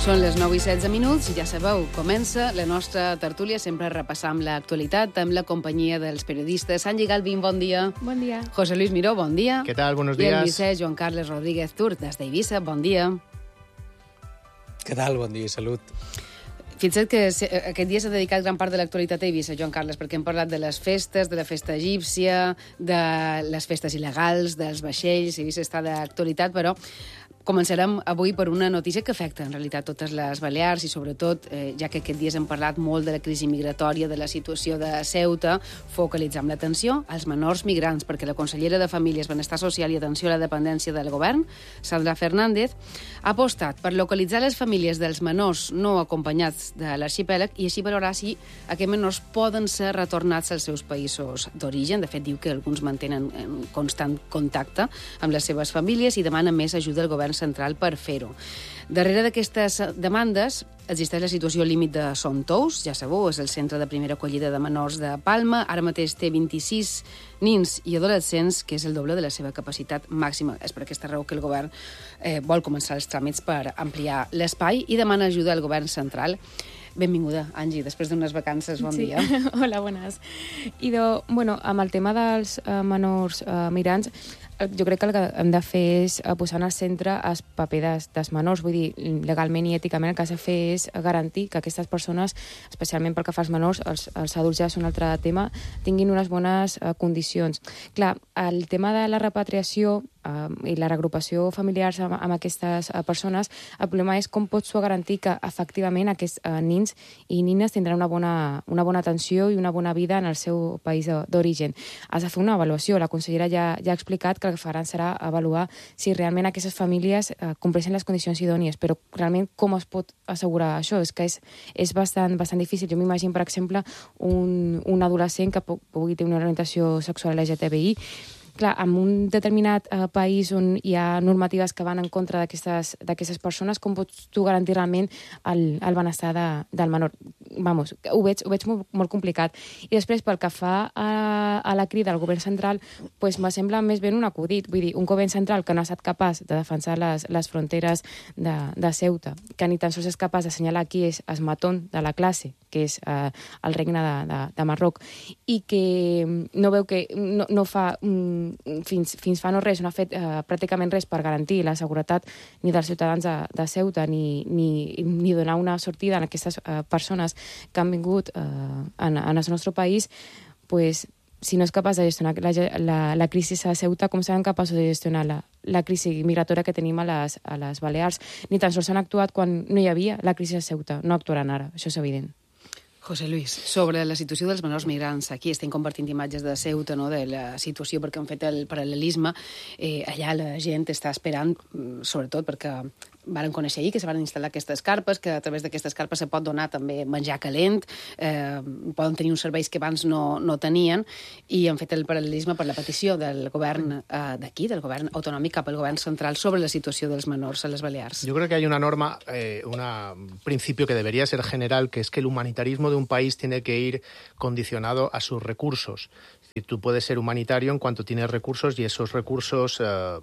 Són les 9:16 i ja sabeu, comença la nostra tertúlia, sempre repassam l'actualitat amb la companyia dels periodistes. Sanji Galvin, bon dia. Bon dia. José Luis Miró, bon dia. ¿Qué tal? Buenos I el días. vicè Joan Carles Rodríguez Tur, des d'Eivissa, bon dia. Què tal? Bon dia i salut. Fixa't que aquest dia s'ha dedicat gran part de l'actualitat a Eivissa, Joan Carles, perquè hem parlat de les festes, de la festa egípcia, de les festes il·legals, dels vaixells. Eivissa està d'actualitat, però començarem avui per una notícia que afecta en realitat totes les Balears i sobretot, ja que aquest dies hem parlat molt de la crisi migratòria, de la situació de Ceuta, focalitzam l'atenció als menors migrants, perquè la consellera de Famílies, Benestar Social i Atenció a la Dependència del Govern, Sandra Fernández, ha apostat per localitzar les famílies dels menors no acompanyats de l'arxipèlag i així valorar si aquests menors poden ser retornats als seus països d'origen. De fet, diu que alguns mantenen en constant contacte amb les seves famílies i demanen més ajuda al govern central per fer-ho. Darrere d'aquestes demandes existeix la situació límit de Son Tous, ja sabeu, és el centre de primera acollida de menors de Palma, ara mateix té 26 nins i adolescents, que és el doble de la seva capacitat màxima. És per aquesta raó que el govern vol començar els tràmits per ampliar l'espai i demana ajuda al govern central. Benvinguda, Angie, després d'unes vacances, bon dia. Hola, bones. I amb el tema dels menors migrants, jo crec que el que hem de fer és posar en el centre el paper dels menors. Vull dir, legalment i èticament el que s'ha de fer és garantir que aquestes persones, especialment pel que fa als menors, els adults ja és un altre tema, tinguin unes bones condicions. Clar, el tema de la repatriació i la reagrupació familiars amb aquestes persones, el problema és com pots tu garantir que efectivament aquests nins i nines tindran una bona atenció i una bona vida en el seu país d'origen. Has de fer una avaluació. La consellera ja ha explicat que el que faran serà avaluar si realment aquestes famílies compleixen les condicions idònies, però realment com es pot assegurar això? És que és bastant difícil. Jo m'imagino, per exemple, un adolescent que pugui tenir una orientació sexual LGTBI. Clar, en un determinat país on hi ha normatives que van en contra d'aquestes persones, com pots tu garantir realment el benestar del menor? Vamos, ho veig molt complicat. I després, pel que fa a la crida del govern central, pues me sembla més ben un acudit. Vull dir, un govern central que no ha estat capaç de defensar les fronteres de Ceuta, que ni tan sols és capaç d'assenyalar qui és el matón de la classe, que és el regne de Marroc, i que no veu que no fa... Fins fa no res, no ha fet pràcticament res per garantir la seguretat ni dels ciutadans de Ceuta ni donar una sortida a aquestes persones que han vingut en el nostre país, pues, si no és capaç de gestionar la crisi a Ceuta, com seran capaços de gestionar la crisi migratòria que tenim a les Balears? Ni tan sols han actuat quan no hi havia la crisi a Ceuta, no actuaran ara, això és evident. José Luis, sobre la situació dels menors migrants, aquí estem compartint imatges de Ceuta, no?, de la situació, perquè han fet el paral·lelisme. Allà la gent està esperant, sobretot perquè varen conèixer ahir que se van instal·lar aquestes carpes, que a través d'aquestes carpes se pot donar també menjar calent, poden tenir uns serveis que abans no tenien, i han fet el paral·lelisme per la petició del govern d'aquí, del govern autonòmic cap al govern central sobre la situació dels menors a les Balears. Yo creo que hay una norma, un principio que debería ser general, que es que el humanitarismo de un país tiene que ir condicionado a sus recursos. Es decir, tú puedes ser humanitario en cuanto tienes recursos y esos recursos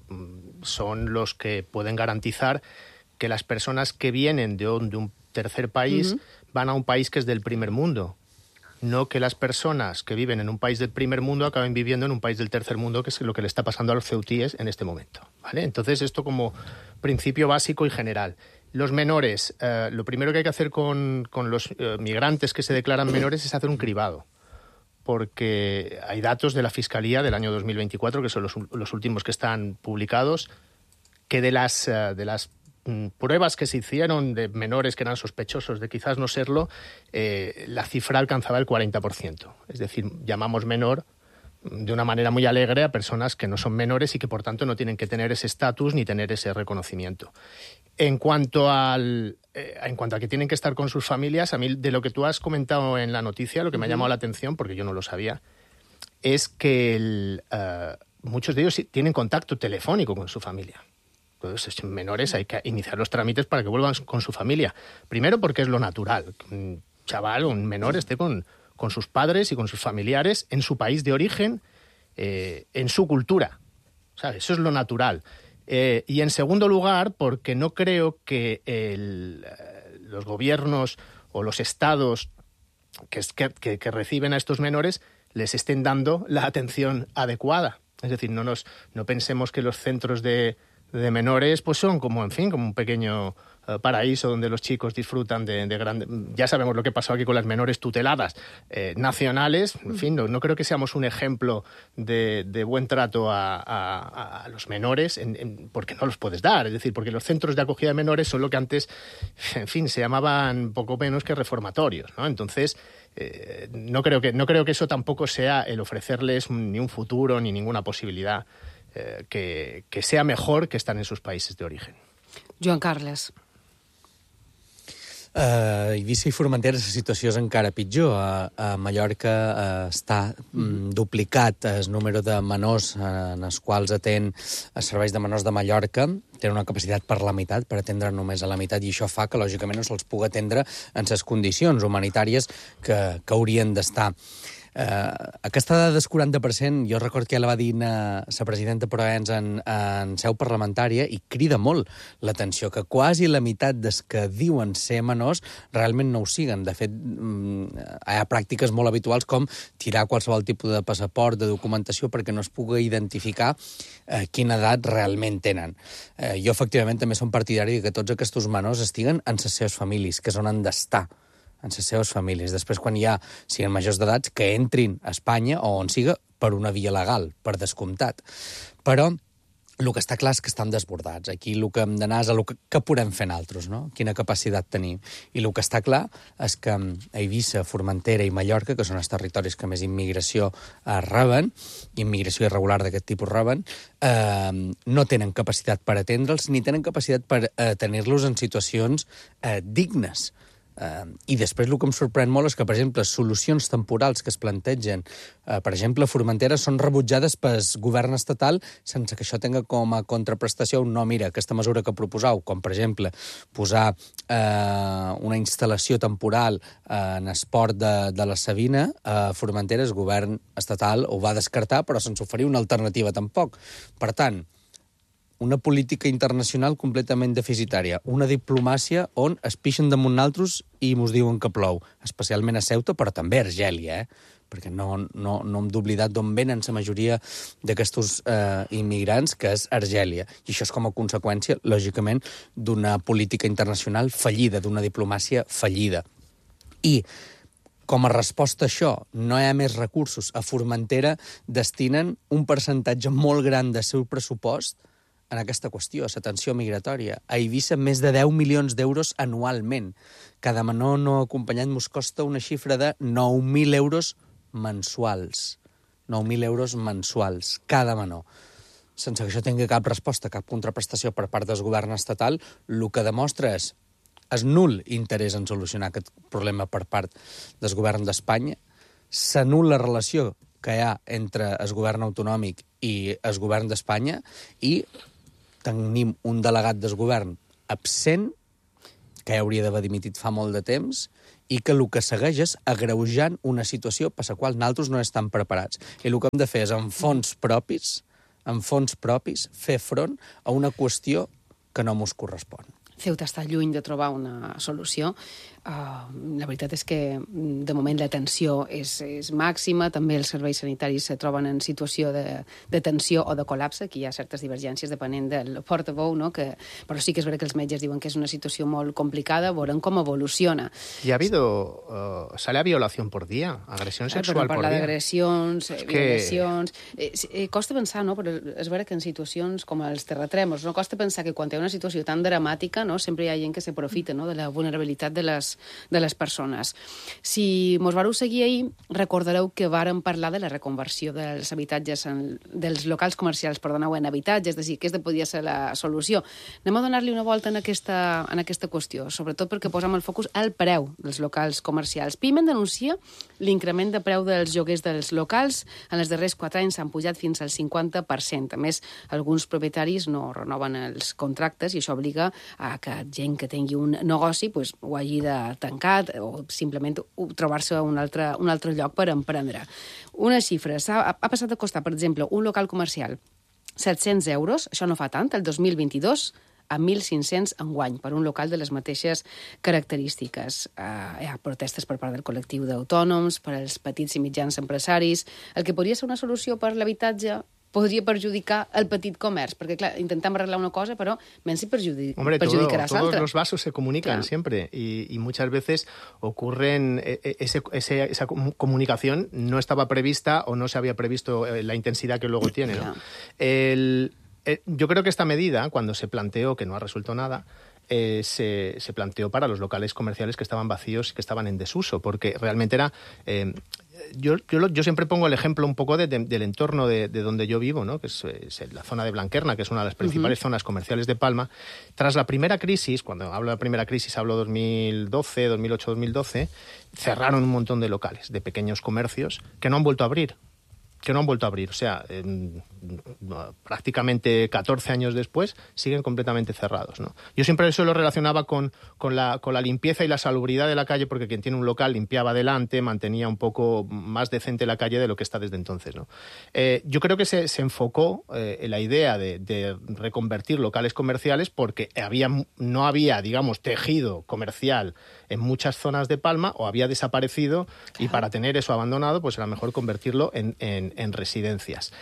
son los que pueden garantizar que las personas que vienen de un tercer país van a un país que es del primer mundo. No que las personas que viven en un país del primer mundo acaben viviendo en un país del tercer mundo, que es lo que le está pasando a los ceutíes en este momento, ¿vale? Entonces, esto como principio básico y general. Los menores, lo primero que hay que hacer con los migrantes que se declaran menores es hacer un cribado, porque hay datos de la Fiscalía del año 2024, que son los últimos que están publicados, que de las pruebas que se hicieron de menores que eran sospechosos de quizás no serlo, la cifra alcanzaba el 40%. Es decir, llamamos menor de una manera muy alegre a personas que no son menores y que por tanto no tienen que tener ese estatus ni tener ese reconocimiento. En cuanto a que tienen que estar con sus familias, a mí de lo que tú has comentado en la noticia, lo que me ha llamado la atención, porque yo no lo sabía, es que muchos de ellos tienen contacto telefónico con su familia. Entonces, menores hay que iniciar los trámites para que vuelvan con su familia. Primero porque es lo natural. Un chaval, un menor esté con sus padres y con sus familiares en su país de origen, en su cultura. ¿Sabes? Eso es lo natural. Y en segundo lugar, porque no creo que los gobiernos o los estados que reciben a estos menores les estén dando la atención adecuada. Es decir, no pensemos que los centros de menores pues son como un pequeño paraíso donde los chicos disfrutan de grandes... Ya sabemos lo que pasó aquí con las menores tuteladas nacionales. En fin, no creo que seamos un ejemplo de buen trato a los menores porque no los puedes dar. Es decir, porque los centros de acogida de menores son lo que antes, en fin, se llamaban poco menos que reformatorios, ¿no? Entonces, no creo que eso tampoco sea el ofrecerles ni un futuro ni ninguna posibilidad que sea mejor que estar en sus países de origen. Joan Carles. A Eivissa i Formentera la situació és encara pitjor. A Mallorca està duplicat el número de menors en els quals atén els serveis de menors de Mallorca. Tenen una capacitat per la meitat, per atendre només a la meitat, i això fa que, lògicament, no se'ls pugui atendre en les condicions humanitàries que haurien d'estar. Aquesta dada del 40%, jo recordo que ja la va dir la presidenta Proens en seu parlamentària i crida molt l'atenció, que quasi la meitat dels que diuen ser menors realment no ho siguen. De fet, hi ha pràctiques molt habituals com tirar qualsevol tipus de passaport, de documentació, perquè no es pugui identificar quina edat realment tenen. Jo, efectivament, també som partidari que tots aquests menors estiguen en les seves famílies, que és on han d'estar, en les seves famílies. Després, quan ja siguin majors d'edats, que entrin a Espanya o on siga per una via legal, per descomptat. Però el que està clar és que estan desbordats. Aquí el que hem d'anar és a què podem fer nosaltres, no? Quina capacitat tenim. I el que està clar és que a Eivissa, Formentera i Mallorca, que són els territoris que més immigració reben, immigració irregular d'aquest tipus reben, no tenen capacitat per atendre'ls ni tenen capacitat per tenir-los en situacions dignes. I després el que em sorprèn molt és que, per exemple, solucions temporals que es plantegen, per exemple, a Formentera, són rebutjades pel govern estatal sense que això tenga com a contraprestació un no, mira, aquesta mesura que proposau, com, per exemple, posar una instal·lació temporal en esport de la Sabina, a Formentera el govern estatal ho va descartar, però sense oferir una alternativa tampoc. Per tant, una política internacional completament deficitària, una diplomàcia on es pixen damunt naltros i mos diuen que plou, especialment a Ceuta, però també a Argèlia, perquè no hem d'oblidar d'on venen la majoria d'aquests immigrants, que és Argèlia. I això és com a conseqüència, lògicament, d'una política internacional fallida, d'una diplomàcia fallida. I com a resposta a això, no hi ha més recursos. A Formentera destinen un percentatge molt gran del seu pressupost en aquesta qüestió, l'atenció migratòria. A Eivissa, més de 10 milions d'euros anualment. Cada menor no acompanyat mos costa una xifra de 9.000 euros mensuals. 9.000 euros mensuals, cada menor. Sense que això tingui cap resposta, cap contraprestació per part del govern estatal, el que demostra és nul interès en solucionar aquest problema per part del govern d'Espanya, la nul·la relació que hi ha entre el govern autonòmic i el govern d'Espanya, i tenim un delegat del govern absent, que ja hauria d'haver dimitit fa molt de temps, i que el que segueix és agreujant una situació per la qual nosaltres no estem preparats. I el que hem de fer és, amb fons propis, fer front a una qüestió que no ens correspon. Ceuta està lluny de trobar una solució. La veritat és que, de moment, la tensió és màxima. També els serveis sanitaris se troben en situació de tensió o de col·lapse. Aquí hi ha certes divergències depenent del portaveu, no? Però sí que és veritat que els metges diuen que és una situació molt complicada. Veurem com evoluciona. ¿Y sale a violación por día? ¿Agresión sexual por parlar día? d'agressions, violacions... Costa pensar, no? Però és veritat que en situacions com els terratrèmols, no? Costa pensar que quan hi ha una situació tan dramàtica, no? Sempre hi ha gent que s'aprofita, no? De la vulnerabilitat de les persones. Si mos vareu seguir ahir, recordareu que vàrem parlar de la reconversió dels habitatges, dels locals comercials, en habitatges, és a dir, que podia ser la solució. Anem a donar-li una volta en aquesta qüestió, sobretot perquè posem el focus al preu dels locals comercials. Piment denuncia l'increment de preu dels lloguers dels locals. En els darrers 4 anys s'han pujat fins al 50%. A més, alguns propietaris no renoven els contractes i això obliga a que gent que tingui un negoci ho hagi de tancat o simplement trobar-se un altre lloc per emprendre. Una xifra. Ha passat a costar, per exemple, un local comercial 700 euros, això no fa tant, el 2022, a 1.500 enguany, per un local de les mateixes característiques. Hi ha protestes per part del col·lectiu d'autònoms, per als petits i mitjans empresaris. El que podria ser una solució per l'habitatge podria perjudicar el petit comerç, perquè, clar, intentem arreglar una cosa, però menys si perjudicaràs l'altra. Todos los vasos se comunican siempre, y muchas veces ocurren, esa comunicación no estaba prevista o no se había previsto la intensidad que luego tiene, ¿no? Yo creo que esta medida, cuando se planteó, que no ha resuelto nada, se planteó para los locales comerciales que estaban vacíos y que estaban en desuso, porque realmente era... Yo siempre pongo el ejemplo un poco del entorno de donde yo vivo, ¿no? Que es la zona de Blanquerna, que es una de las principales zonas comerciales de Palma. Tras la primera crisis, cuando hablo de la primera crisis hablo 2012, 2008, 2012, cerraron un montón de locales, de pequeños comercios, que no han vuelto a abrir. O sea, prácticamente 14 años después siguen completamente cerrados, ¿no? Yo siempre eso lo relacionaba con la limpieza y la salubridad de la calle, porque quien tiene un local limpiaba delante, mantenía un poco más decente la calle de lo que está desde entonces, ¿no? Yo creo que se enfocó en la idea de reconvertir locales comerciales porque no había, digamos, tejido comercial en muchas zonas de Palma, o había desaparecido, y para tener eso abandonado, pues era mejor convertirlo en residencias.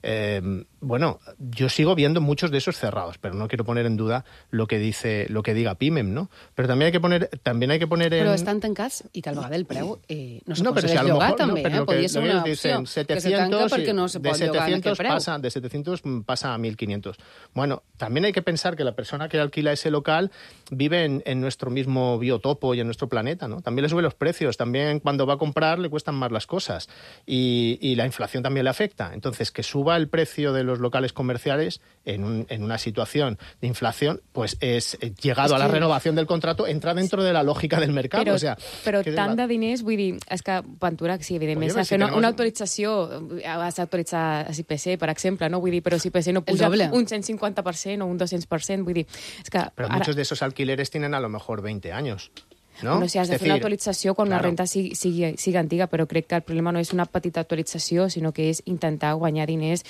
Bueno, yo sigo viendo muchos de esos cerrados, pero no quiero poner en duda lo que diga PIMEM, ¿no? Pero también hay que poner Però estan tancats i tal vegada el preu no s'aconsegueix llogar, també. Podria ser una opció, que se tanca perquè no se pot llogar en aquest preu. De 700 pasa a 1.500. Bueno, también hay que pensar que la persona que alquila ese local vive en nuestro mismo biotopo y en nuestro planeta, ¿no? También le sube los precios, también cuando va a comprar le cuestan más las cosas, y la inflación también le afecta. Entonces, que suba el precio de los locales comerciales en una situación de inflación, pues llegado a la renovación del contrato, entra dentro de la lògica del mercat. Però tant de diners, vull dir, és que Ventura, sí, evidentment, s'ha fet una autorització, s'ha autoritzat a IPC, per exemple, no? Vull dir, però si IPC no puja un 150% o un 200%, vull dir... Pero muchos de esos alquileres tienen a lo mejor 20 años. ¿No? Bueno, o sigui, has de fer una actualització quan la renta sigui antiga, però crec que el problema no és una petita actualització, sinó que és intentar guanyar diners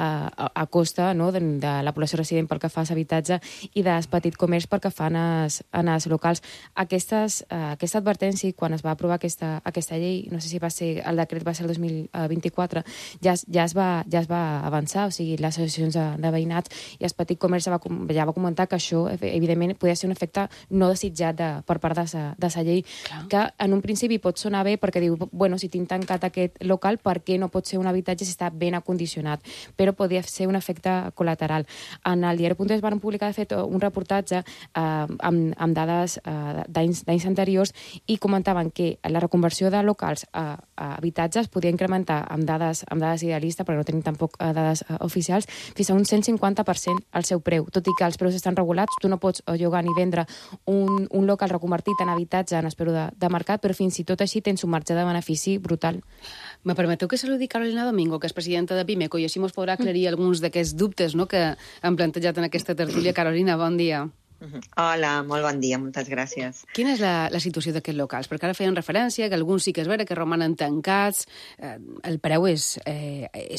a costa, no?, de la població resident pel que fa a l'habitatge i del petit comerç pel que fa en els locals. Aquesta advertència, quan es va aprovar aquesta llei, no sé si el decret va ser el 2024, ja es va avançar, o sigui, les associacions de veïnats i el petit comerç ja va comentar que això, evidentment, podia ser un efecte no desitjat per part de la llei, que en un principi pot sonar bé perquè diu, bueno, si tinc tancat aquest local, per què no pot ser un habitatge si està ben acondicionat? Però podria ser un efecte col·lateral. En el diari.es van publicar, de fet, un reportatge amb dades d'anys anteriors i comentaven que la reconversió de locals a habitatges podia incrementar amb dades idealistes, perquè no tenim tampoc dades oficials, fins a un 150% el seu preu. Tot i que els preus estan regulats, tu no pots llogar ni vendre un local reconvertit en habitatge en espero de mercat, però fins i tot així tens un marge de benefici brutal. Me permeteu que saludi Carolina Domingo, que és presidenta de Pimeco, i així ens podrà aclarir alguns d'aquests dubtes, no?, que han plantejat en aquesta tertúlia. Carolina, bon dia. Hola, molt bon dia, moltes gràcies. Quina és la situació d'aquests locals? Perquè ara feien referència que alguns sí que és vera que romanen tancats, el preu és